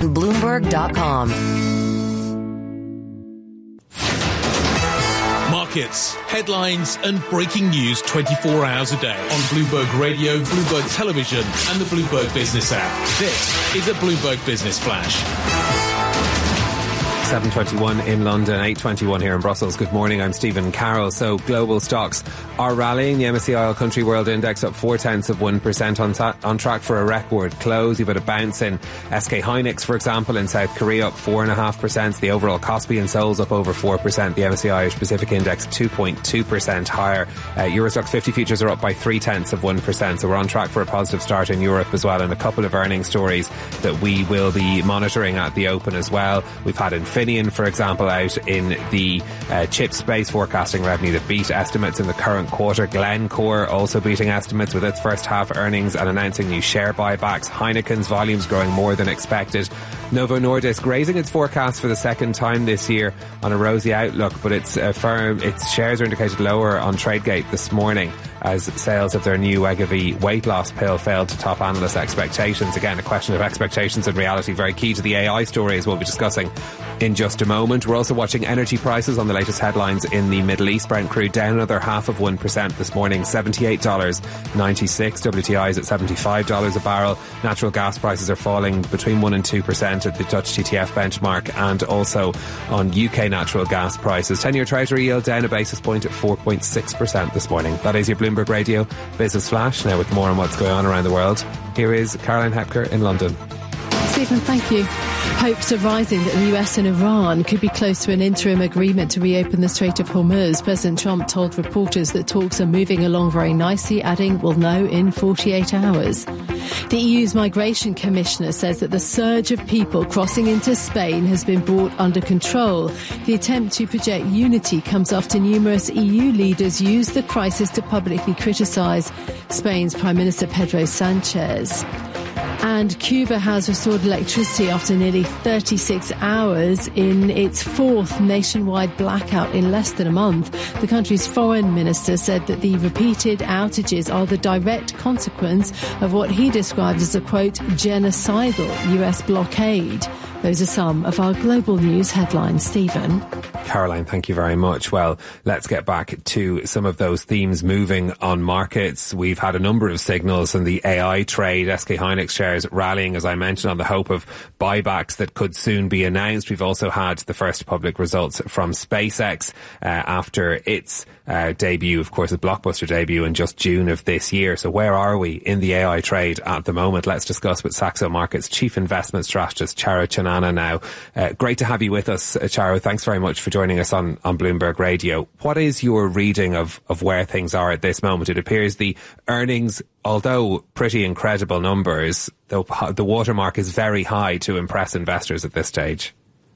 on Bloomberg.com. Markets, headlines and breaking news 24 hours a day on Bloomberg Radio, Bloomberg Television and the Bloomberg Business app. This is a Bloomberg Business Flash. 7:21 in London, 8:21 here in Brussels. Good morning, I'm Stephen Carroll. So global stocks are rallying. The MSCI All Country World Index up 0.4% on track for a record close. You've had a bounce in SK Hynix, for example, in South Korea, up 4.5%. The overall Kospi and Seoul's up over 4%. The MSCI Irish Pacific Index 2.2% higher. Eurostoxx 50 futures are up by 0.3%. So we're on track for a positive start in Europe as well, and a couple of earnings stories that we will be monitoring at the open as well. We've had Infineon, for example, out in the chip space, forecasting revenue that beat estimates in the current quarter. Glencore also beating estimates with its first half earnings and announcing new share buybacks. Heineken's volumes growing more than expected. Novo Nordisk raising its forecast for the second time this year on a rosy outlook, but its shares are indicated lower on Tradegate this morning as sales of their new Wegovy weight loss pill failed to top analyst expectations. Again, a question of expectations and reality, very key to the AI story, as we'll be discussing in just a moment. We're also watching energy prices on the latest headlines in the Middle East. Brent crude down another 0.5% this morning, $78.96. WTI is at $75 a barrel. Natural gas prices are falling between 1% and 2% at the Dutch TTF benchmark, and also on UK natural gas prices. 10-year Treasury yield down a basis point at 4.6% this morning. That is your Bloomberg Radio Business Flash. Now with more on what's going on around the world, here is Caroline Hepker in London. Stephen, thank you. Hopes are rising that the US and Iran could be close to an interim agreement to reopen the Strait of Hormuz. President Trump told reporters that talks are moving along very nicely, adding, "We'll know in 48 hours." The EU's Migration Commissioner says that the surge of people crossing into Spain has been brought under control. The attempt to project unity comes after numerous EU leaders used the crisis to publicly criticise Spain's Prime Minister Pedro Sanchez. And Cuba has restored electricity after nearly 36 hours in its fourth nationwide blackout in less than a month. The country's foreign minister said that the repeated outages are the direct consequence of what he described as a, quote, genocidal US blockade. Those are some of our global news headlines. Stephen. Caroline, thank you very much. Well, let's get back to some of those themes moving on markets. We've had a number of signals in the AI trade. SK Hynix shares rallying, as I mentioned, on the hope of buybacks that could soon be announced. We've also had the first public results from SpaceX after its debut, of course, a blockbuster debut in just June of this year. So where are we in the AI trade at the moment? Let's discuss with Saxo Markets Chief Investment Strategist Charo Chanana now. Great to have you with us, Charo. Thanks very much for joining us on Bloomberg Radio. What is your reading of where things are at this moment? It appears the earnings, although pretty incredible numbers, the watermark is very high to impress investors at this stage.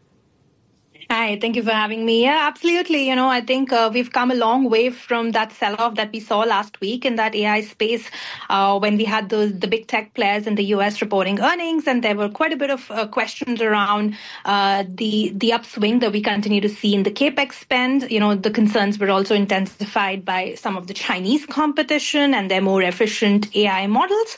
Hi, thank you for having me. Yeah, absolutely. I think we've come a long way from that sell-off that we saw last week in that AI space when we had the big tech players in the US reporting earnings, and there were quite a bit of questions around the upswing that we continue to see in the capex spend. The concerns were also intensified by some of the Chinese competition and their more efficient AI models.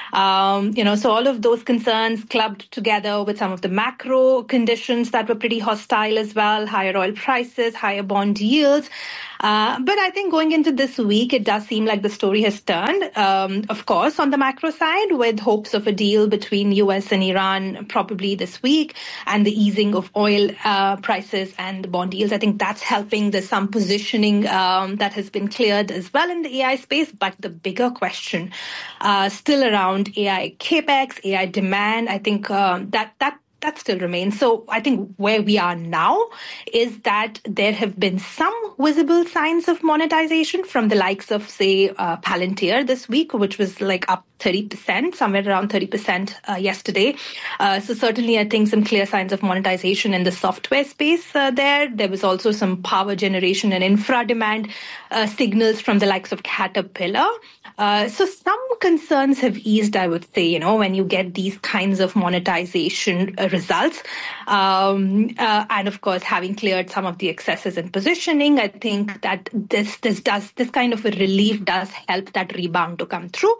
So all of those concerns clubbed together with some of the macro conditions that were pretty hostile as well, higher oil prices, higher bond yields. But I think going into this week, it does seem like the story has turned, of course, on the macro side, with hopes of a deal between US and Iran probably this week, and the easing of oil prices and the bond yields. I think that's helping. There's some positioning that has been cleared as well in the AI space. But the bigger question still around AI capex, AI demand, I think that still remains. So I think where we are now is that there have been some visible signs of monetization from the likes of, say, Palantir this week, which was like up 30%, somewhere around 30% yesterday. So certainly, I think some clear signs of monetization in the software space there. There was also some power generation and infra demand signals from the likes of Caterpillar. So some concerns have eased, I would say, when you get these kinds of monetization results. And of course, having cleared some of the excesses in positioning, I think that this kind of a relief does help that rebound to come through.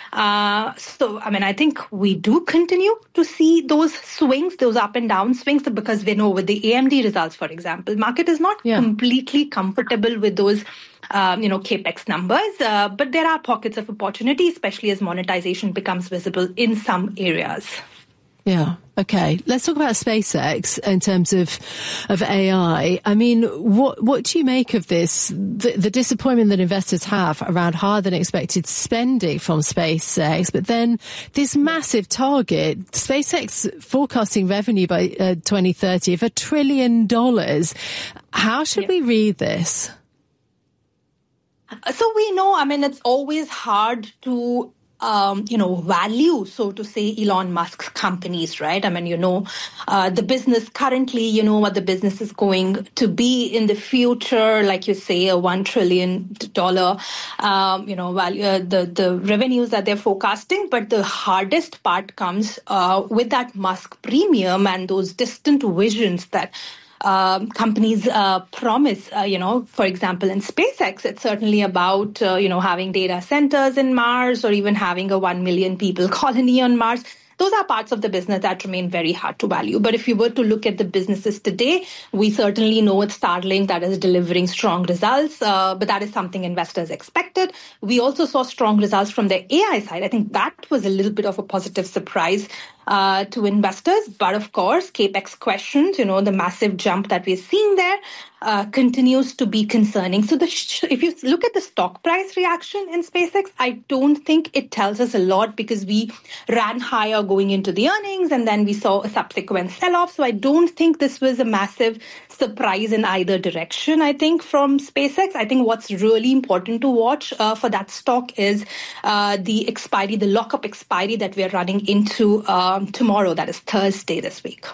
I think we do continue to see those swings, those up and down swings, because we know with the AMD results, for example, market is not completely comfortable with those capex numbers, but there are pockets of opportunity, especially as monetization becomes visible in some areas. Yeah. Okay. Let's talk about SpaceX in terms of AI. I mean, what do you make of this? The disappointment that investors have around higher than expected spending from SpaceX, but then this massive target, SpaceX forecasting revenue by 2030 of $1 trillion. How should we read this? So we know, it's always hard to value, so to say, Elon Musk's companies, right? The business currently, what the business is going to be in the future, like you say, a $1 trillion, value, the revenues that they're forecasting. But the hardest part comes with that Musk premium and those distant visions that companies promise, for example, in SpaceX, it's certainly about, having data centers in Mars or even having a 1 million people colony on Mars. Those are parts of the business that remain very hard to value. But if you were to look at the businesses today, we certainly know it's Starlink that is delivering strong results, but that is something investors expected. We also saw strong results from the AI side. I think that was a little bit of a positive surprise to investors. But of course, capex questions, the massive jump that we're seeing there continues to be concerning. So if you look at the stock price reaction in SpaceX, I don't think it tells us a lot, because we ran higher going into the earnings and then we saw a subsequent sell-off. So I don't think this was a massive surprise in either direction, I think, from SpaceX. I think what's really important to watch for that stock is the lockup expiry that we're running into tomorrow, that is Thursday this week.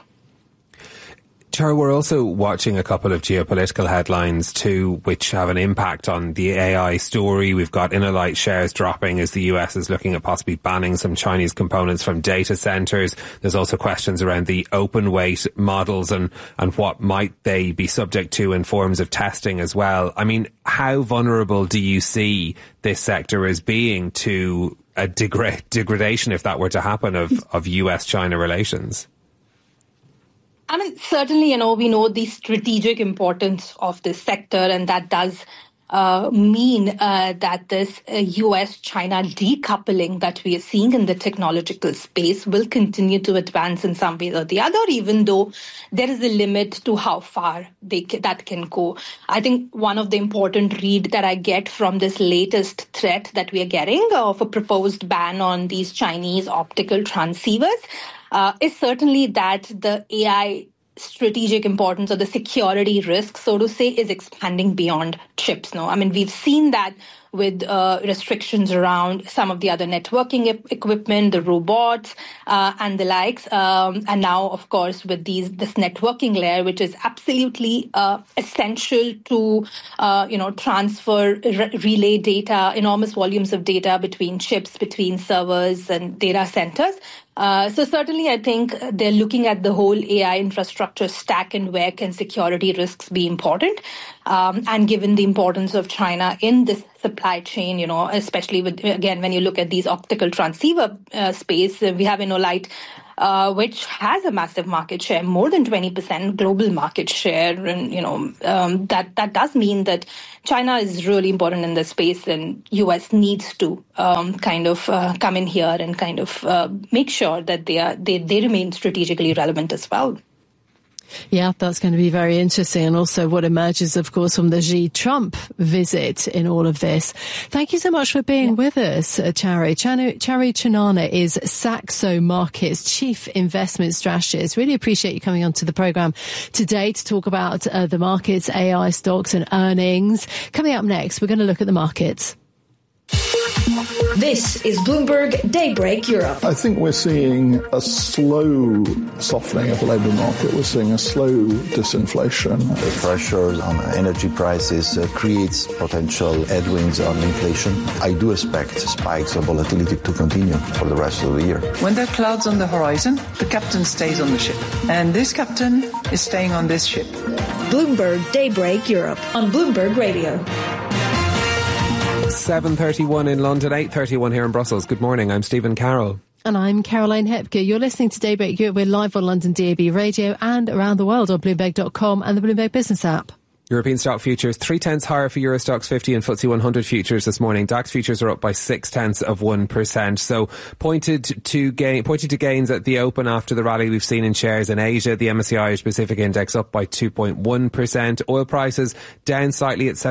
Char, we're also watching a couple of geopolitical headlines too, which have an impact on the AI story. We've got InnoLight shares dropping as the US is looking at possibly banning some Chinese components from data centers. There's also questions around the open weight models and what might they be subject to in forms of testing as well. I mean, how vulnerable do you see this sector as being to a degradation, if that were to happen, of US-China relations? Certainly, we know the strategic importance of this sector, and that does mean that this US-China decoupling that we are seeing in the technological space will continue to advance in some way or the other, even though there is a limit to how far that can go. I think one of the important read that I get from this latest threat that we are getting of a proposed ban on these Chinese optical transceivers is certainly that the AI strategic importance or the security risk, so to say, is expanding beyond chips. We've seen that with restrictions around some of the other networking equipment, the robots, and the likes. And now, of course, with this networking layer, which is absolutely essential to, transfer, relay data, enormous volumes of data between chips, between servers and data centers. So certainly, I think they're looking at the whole AI infrastructure stack and where can security risks be important. And given the importance of China in this supply chain, especially when you look at these optical transceiver space, we have InnoLight, which has a massive market share, more than 20% global market share. And, that does mean that China is really important in this space, and US needs to come in here and make sure that they remain strategically relevant as well. Yeah, that's going to be very interesting. And also what emerges, of course, from the Xi Trump visit in all of this. Thank you so much for being with us, Chari. Chari Chanana is Saxo Markets Chief Investment Strategist. Really appreciate you coming onto the program today to talk about the markets, AI stocks and earnings. Coming up next, we're going to look at the markets. This is Bloomberg Daybreak Europe. I think we're seeing a slow softening of the labour market. We're seeing a slow disinflation. The pressure on energy prices creates potential headwinds on inflation. I do expect spikes of volatility to continue for the rest of the year. When there are clouds on the horizon, the captain stays on the ship. And this captain is staying on this ship. Bloomberg Daybreak Europe on Bloomberg Radio. 7:31 in London, 8:31 here in Brussels. Good morning, I'm Stephen Carroll. And I'm Caroline Hepker. You're listening to Daybreak Europe. We're live on London DAB Radio and around the world on Bloomberg.com and the Bloomberg Business app. European stock futures 0.3 higher for Euro Stoxx 50 and FTSE 100 futures this morning. DAX futures are up by 0.6%. So pointed to gains at the open after the rally we've seen in shares in Asia. The MSCI Irish Pacific Index up by 2.1%. Oil prices down slightly at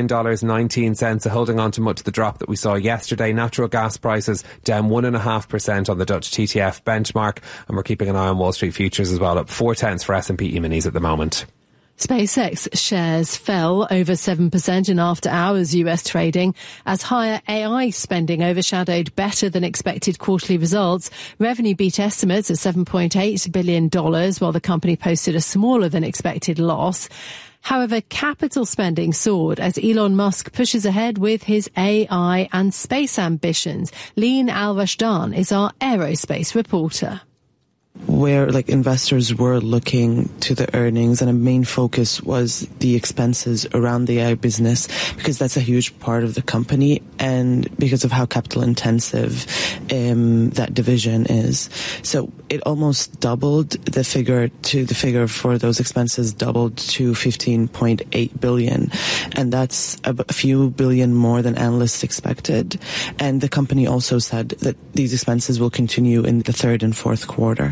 $79.19, holding on to much of the drop that we saw yesterday. Natural gas prices down 1.5% on the Dutch TTF benchmark, and we're keeping an eye on Wall Street futures as well, up 0.4 for S&P E-minis at the moment. SpaceX shares fell over 7% in after-hours US trading as higher AI spending overshadowed better than expected quarterly results. Revenue beat estimates at $7.8 billion, while the company posted a smaller than expected loss. However, capital spending soared as Elon Musk pushes ahead with his AI and space ambitions. Leen Al-Rashdan is our aerospace reporter. Where investors were looking to the earnings, and a main focus was the expenses around the AI business, because that's a huge part of the company and because of how capital intensive that division is. So it almost doubled the figure for those expenses doubled to 15.8 billion, and that's a few billion more than analysts expected. And the company also said that these expenses will continue in the third and fourth quarter.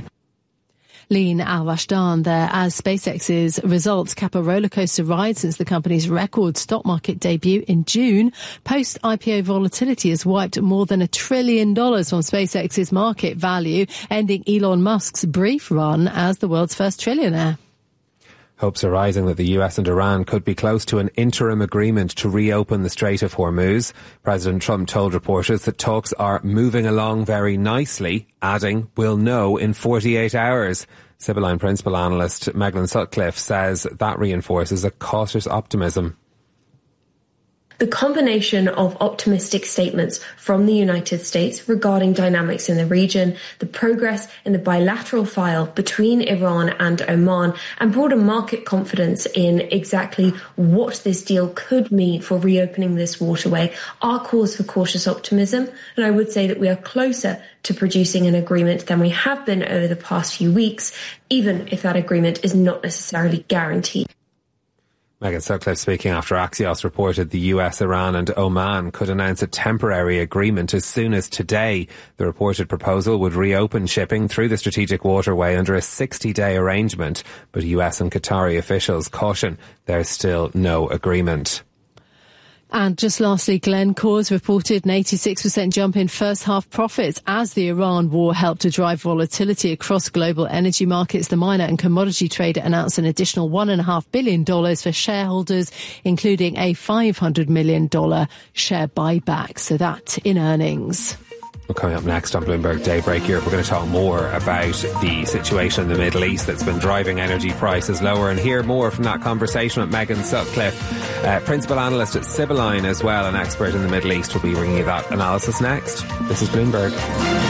Leen Al-Rashdan there as SpaceX's results cap a rollercoaster ride since the company's record stock market debut in June. Post-IPO volatility has wiped more than $1 trillion from SpaceX's market value, ending Elon Musk's brief run as the world's first trillionaire. Hopes are rising that the US and Iran could be close to an interim agreement to reopen the Strait of Hormuz. President Trump told reporters that talks are moving along very nicely, adding, "We'll know in 48 hours." Sibylline principal analyst Megan Sutcliffe says that reinforces a cautious optimism. The combination of optimistic statements from the United States regarding dynamics in the region, the progress in the bilateral file between Iran and Oman, and broader market confidence in exactly what this deal could mean for reopening this waterway are cause for cautious optimism. And I would say that we are closer to producing an agreement than we have been over the past few weeks, even if that agreement is not necessarily guaranteed. Megan Sutcliffe speaking after Axios reported the US, Iran and Oman could announce a temporary agreement as soon as today. The reported proposal would reopen shipping through the strategic waterway under a 60-day arrangement, but US and Qatari officials caution there's still no agreement. And just lastly, Glencore's reported an 86% jump in first half profits as the Iran war helped to drive volatility across global energy markets. The miner and commodity trader announced an additional $1.5 billion for shareholders, including a $500 million share buyback. So that in earnings. Well, coming up next on Bloomberg Daybreak Europe, we're going to talk more about the situation in the Middle East that's been driving energy prices lower, and hear more from that conversation with Megan Sutcliffe, principal analyst at Sibylline as well, an expert in the Middle East. We'll be bringing you that analysis next. This is Bloomberg.